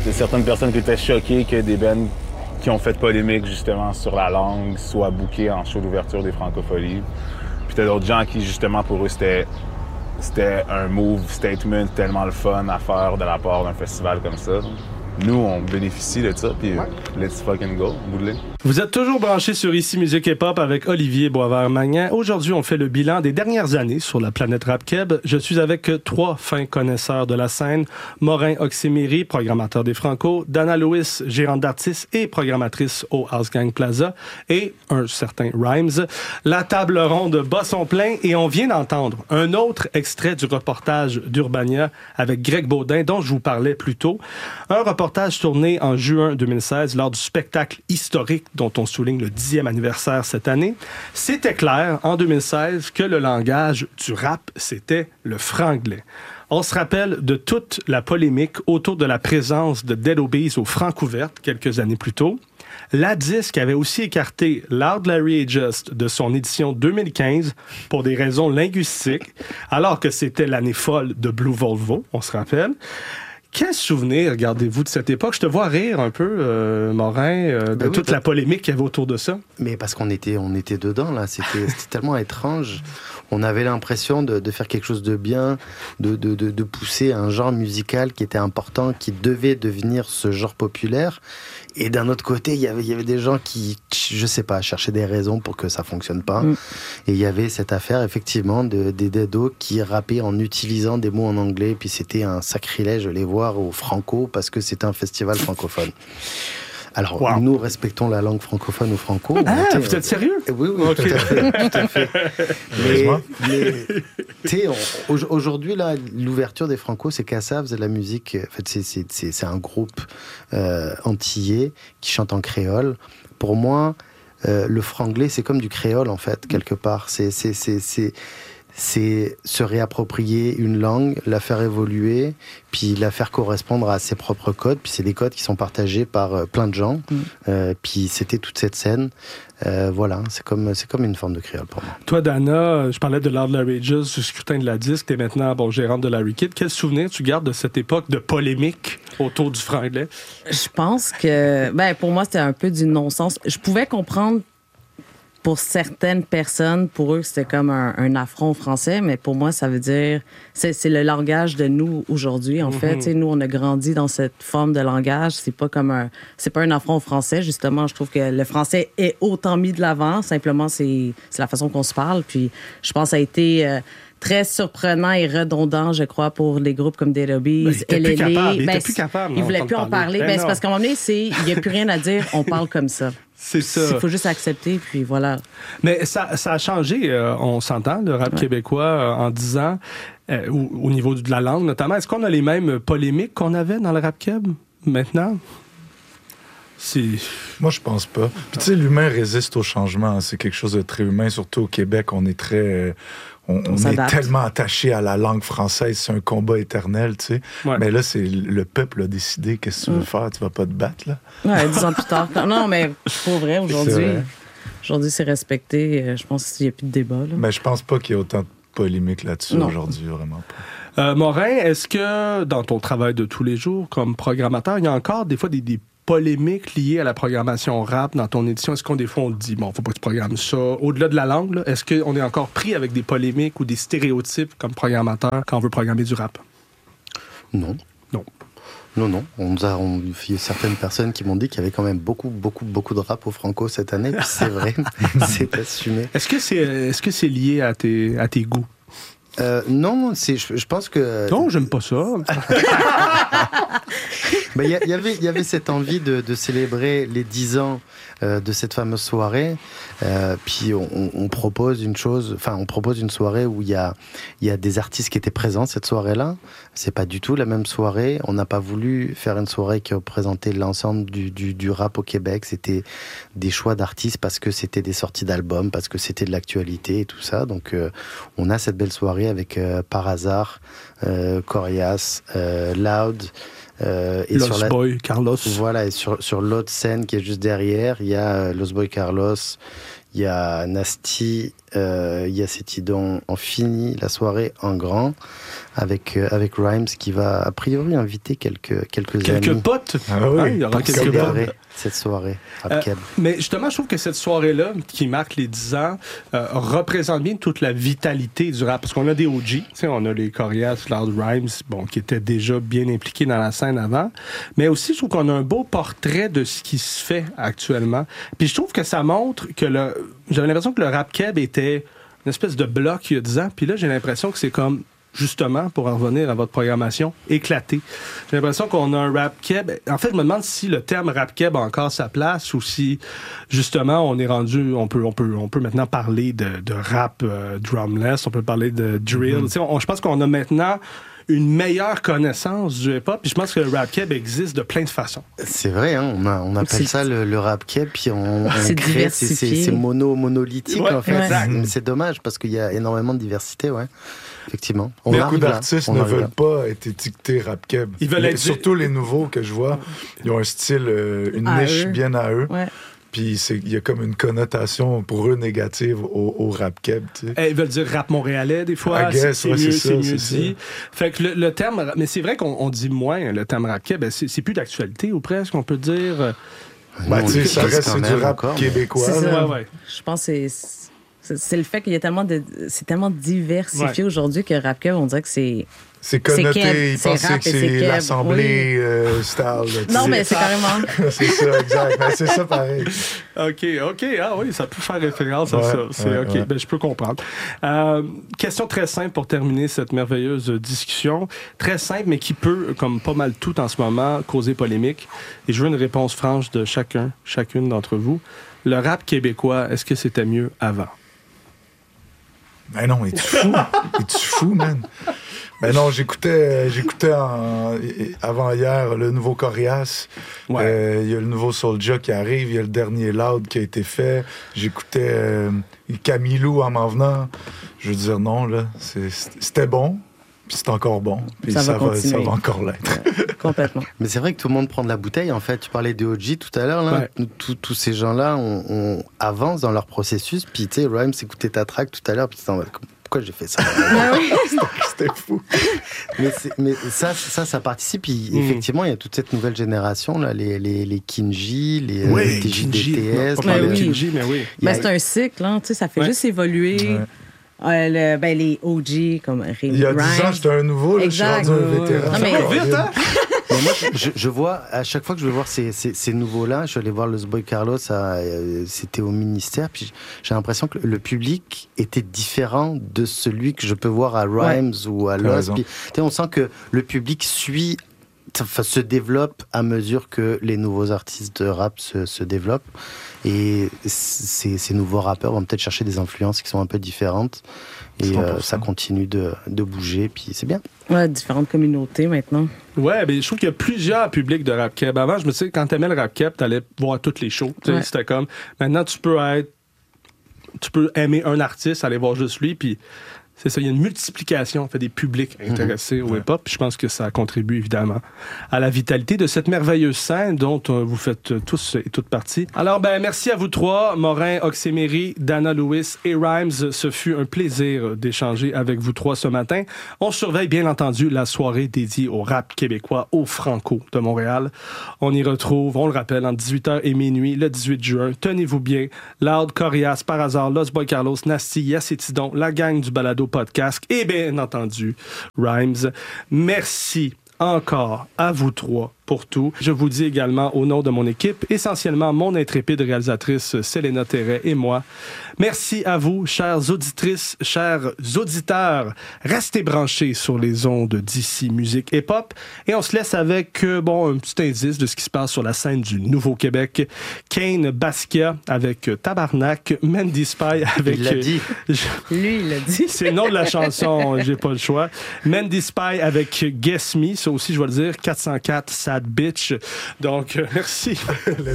Il y a certaines personnes qui étaient choquées que des bands qui ont fait polémique justement sur la langue soient bookées en show d'ouverture des Francopholies. Puis t'as d'autres gens qui, justement, pour eux, c'était un move statement tellement le fun à faire de la part d'un festival comme ça. Nous, on bénéficie de ça, puis let's fucking go, bout de ligne. Vous êtes toujours branchés sur Ici Musique Hip Hop avec Olivier Boisvert-Magnan. Aujourd'hui, on fait le bilan des dernières années sur la planète Rap-Keb. Je suis avec 3 fins connaisseurs de la scène. Morin Oxéméry, programmateur des Franco. Dana Lewis, gérante d'artistes et programmatrice au House Gang Plaza. Et un certain Rhymes. La table ronde bat son plein et on vient d'entendre un autre extrait du reportage d'Urbania avec Greg Baudin, dont je vous parlais plus tôt. Un reportage tourné en juin 2016 lors du spectacle historique dont on souligne le 10e anniversaire cette année. C'était clair, en 2016, que le langage du rap, c'était le franglais. On se rappelle de toute la polémique autour de la présence de Dead Obeez au Francouverte quelques années plus tôt. La disque avait aussi écarté Loud Larry et Just de son édition 2015 pour des raisons linguistiques, alors que c'était l'année folle de Blue Volvo, on se rappelle. Quel souvenir gardez-vous de cette époque? Je te vois rire un peu, Morin, de toute la polémique qu'il y avait autour de ça. Mais parce qu'on était dedans, là. C'était tellement étrange. On avait l'impression de faire quelque chose de bien, de pousser un genre musical qui était important, qui devait devenir ce genre populaire. Et d'un autre côté, il y avait des gens qui, je sais pas, cherchaient des raisons pour que ça fonctionne pas. Et il y avait cette affaire, effectivement, des Dedo qui rappaient en utilisant des mots en anglais. Puis c'était un sacrilège de les voir au Franco parce que c'était un festival francophone. Alors, Nous respectons la langue francophone ou franco. Vous êtes sérieux? Oui, okay. Tout à fait. Mais aujourd'hui, là, l'ouverture des Franco, c'est Kassav, c'est de la musique. En fait, c'est un groupe antillais qui chante en créole. Pour moi, le franglais, c'est comme du créole, en fait, quelque part. C'est se réapproprier une langue, la faire évoluer, puis la faire correspondre à ses propres codes. Puis c'est des codes qui sont partagés par plein de gens. Puis c'était toute cette scène. Voilà, c'est comme une forme de créole pour moi. Toi, Dana, je parlais de Loud Larry Just, du scrutin de la disque. T'es maintenant gérante de Larry Kid. Quel souvenir tu gardes de cette époque de polémique autour du franglais? Je pense que, pour moi, c'était un peu du non-sens. Je pouvais comprendre pour certaines personnes, pour eux, c'était comme un affront français, mais pour moi, ça veut dire... C'est le langage de nous aujourd'hui, en fait. T'sais, nous, on a grandi dans cette forme de langage. C'est pas un affront français, justement. Je trouve que le français est autant mis de l'avant. Simplement, c'est la façon qu'on se parle. Puis, je pense que ça a été... très surprenant et redondant, je crois, pour les groupes comme Dead Obeez, LLA. Il était plus capable. Il voulait plus en parler. C'est parce qu'à un moment donné, il n'y a plus rien à dire, on parle comme ça. C'est ça. Il faut juste accepter, puis voilà. Mais ça a changé, on s'entend, le rap québécois, en 10 ans, au niveau de la langue notamment. Est-ce qu'on a les mêmes polémiques qu'on avait dans le rap keb maintenant? Moi, je pense pas. Puis tu sais, l'humain résiste au changement. C'est quelque chose de très humain, surtout au Québec. On est très... On est tellement attaché à la langue française, c'est un combat éternel, tu sais. Ouais. Mais là, c'est le peuple a décidé qu'est-ce que tu veux faire, tu vas pas te battre, là. Ouais, 10 ans plus tard. Non, mais pour vrai, aujourd'hui, c'est respecté. Je pense qu'il n'y a plus de débat, là. Mais je pense pas qu'il y ait autant de polémiques là-dessus aujourd'hui, vraiment pas. Morin, est-ce que dans ton travail de tous les jours comme programmateur, il y a encore des fois des polémiques liées à la programmation rap dans ton édition? Est-ce qu'on des fois on dit faut pas que tu programmes ça au-delà de la langue, là, est-ce qu'on est encore pris avec des polémiques ou des stéréotypes comme programmateur quand on veut programmer du rap? Non. Il y a certaines personnes qui m'ont dit qu'il y avait quand même beaucoup de rap au Franco cette année, puis c'est vrai, c'est assumé. Est-ce que c'est lié à tes goûts? Non, je pense que... Non, j'aime pas ça. Il y avait cette envie de célébrer les 10 ans de cette fameuse soirée. Puis on propose une soirée où il y a des artistes qui étaient présents cette soirée-là. C'est pas du tout la même soirée. On n'a pas voulu faire une soirée qui représentait l'ensemble du rap au Québec. C'était des choix d'artistes parce que c'était des sorties d'albums, parce que c'était de l'actualité et tout ça. Donc on a cette belle soirée avec Par Hasard, Corias, Loud... et Los Boy Carlos. Voilà, et sur l'autre scène qui est juste derrière, il y a Los Boy Carlos, il y a Nasty, y a cette idée, on finit la soirée en grand avec Rhymes qui va a priori inviter quelques amis. Potes. Il y aura quelques potes. Cette soirée, mais justement, je trouve que cette soirée-là, qui marque les 10 ans, représente bien toute la vitalité du rap. Parce qu'on a des OG, on a les Corias, Loud Rhymes, qui étaient déjà bien impliqués dans la scène avant. Mais aussi, je trouve qu'on a un beau portrait de ce qui se fait actuellement. Puis je trouve que ça montre que j'avais l'impression que le rap keb était une espèce de bloc il y a 10 ans. Puis là, j'ai l'impression que c'est comme, justement, pour en revenir à votre programmation, éclaté. J'ai l'impression qu'on a un rap keb. En fait, je me demande si le terme rap keb a encore sa place ou si, justement, on est rendu, on peut maintenant parler de rap drumless, on peut parler de drill. Je pense qu'on a maintenant une meilleure connaissance du hip-hop, puis je pense que le rap keb existe de plein de façons. C'est vrai, on appelle ça le rap keb, puis on crée, c'est monolithique, en fait. Ouais. C'est dommage, parce qu'il y a énormément de diversité, effectivement. Beaucoup d'artistes ne veulent pas être étiquetés rap keb. Ils veulent surtout les nouveaux que je vois, ils ont un style, une niche bien à eux. Ouais. Puis il y a comme une connotation pour eux négative au rap keb. Ils veulent dire rap montréalais des fois. C'est mieux dit. Fait que le terme, mais c'est vrai qu'on dit moins le terme rap keb. C'est plus d'actualité ou presque, on peut dire. Ça reste du rap québécois. Je pense que c'est le fait qu'il y a c'est tellement diversifié aujourd'hui que rap keb, on dirait que c'est connoté, ils pensent que c'est l'Assemblée style. Non, mais c'est carrément... c'est ça, exact. Mais c'est ça pareil. OK. Ah oui, ça peut faire référence à ça. C'est OK, ben, je peux comprendre. Question très simple pour terminer cette merveilleuse discussion. Très simple, mais qui peut, comme pas mal tout en ce moment, causer polémique. Et je veux une réponse franche de chacune d'entre vous. Le rap québécois, est-ce que c'était mieux avant? Ben non, es-tu fou, man? Ben non, j'écoutais avant-hier le nouveau Corias. Il y a le nouveau Soulja qui arrive. Il y a le dernier Loud qui a été fait. J'écoutais Camilou en m'en venant. Je veux dire, non, là, c'était bon. Puis c'est encore bon. Puis ça va encore l'être. Ouais, complètement. Mais c'est vrai que tout le monde prend de la bouteille, en fait. Tu parlais de OG tout à l'heure, là. Ouais. Tous ces gens-là, on avance dans leur processus. Puis, tu sais, Rhymes écoutait ta track tout à l'heure. Puis tu t'en vas pourquoi j'ai fait ça? C'était fou. Mais ça participe. Puis effectivement, il y a toute cette nouvelle génération, là, les Kinji, les TJDTS. Kinji, mais oui. C'est un cycle, hein, ça fait juste évoluer. Ouais. Les OG comme Rhymes. Il y a 10 ans, j'étais un nouveau, là, je suis rendu un vétéran. Ça va vite, hein? Mais moi, je vois, à chaque fois que je vais voir ces nouveaux-là, je suis allé voir Los Boy Carlos, c'était au ministère, puis j'ai l'impression que le public était différent de celui que je peux voir à Rhymes ou à Los. Puis, on sent que le public se développe à mesure que les nouveaux artistes de rap se développent. Et ces nouveaux rappeurs vont peut-être chercher des influences qui sont un peu différentes. Et ça continue de bouger, puis c'est bien. Ouais, différentes communautés maintenant. Ouais, mais je trouve qu'il y a plusieurs publics de rap keb. Avant, je me disais, quand t'aimais le rap keb, t'allais voir toutes les shows. C'était comme... Maintenant, tu peux aimer un artiste, aller voir juste lui, puis... C'est ça, il y a une multiplication des publics intéressés au hip-hop. Je pense que ça contribue évidemment à la vitalité de cette merveilleuse scène dont vous faites tous et toutes partie. Alors, merci à vous trois, Morin, Oxemery, Dana Lewis et Rhymes. Ce fut un plaisir d'échanger avec vous trois ce matin. On surveille bien entendu la soirée dédiée au rap québécois au Franco de Montréal. On y retrouve, on le rappelle, entre 18h et minuit, le 18 juin. Tenez-vous bien. Loud, Corias, Par hasard, Los Boy Carlos, Nasty, Yacétidon, la gang du balado podcast et bien entendu Rhymes. Merci encore à vous trois pour tout. Je vous dis également au nom de mon équipe, essentiellement mon intrépide réalisatrice Selena Terret et moi. Merci à vous, chères auditrices, chers auditeurs. Restez branchés sur les ondes d'ici Musique et Pop. Et on se laisse avec un petit indice de ce qui se passe sur la scène du Nouveau-Québec. Kane Basquiat avec Tabarnak, Mandy Spy avec... Il l'a dit. Lui, il l'a dit. C'est le nom de la chanson, j'ai pas le choix. Mandy Spy avec Guess Me, ça aussi je vais le dire, 404 Sad Bitch. Donc, merci.